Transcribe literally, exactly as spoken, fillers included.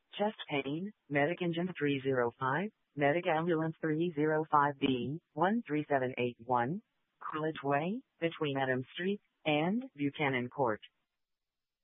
Chest pain, Medic Engine three oh five, Medic Ambulance three oh five B, one three seven eight one, Coolidge Way, between Adams Street and Buchanan Court.